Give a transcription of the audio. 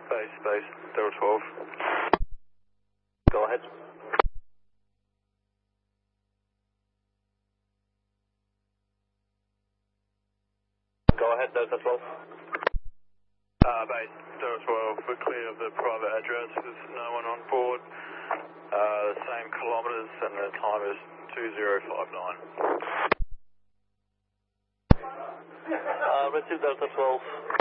Base, Delta 12. Go ahead. Go ahead, Delta 12. Base, Delta 12, we're clear of the private address, there's no one on board. The same kilometres and the time is 2059. Receive Delta 12.